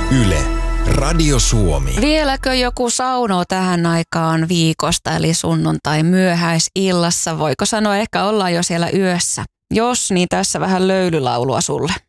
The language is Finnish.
Yle, Radio Suomi. Vieläkö joku saunoo tähän aikaan viikosta, eli sunnuntai myöhäisillassa? Voiko sanoa, ehkä ollaan jo siellä yössä? Jos, niin tässä vähän löylylaulua sulle.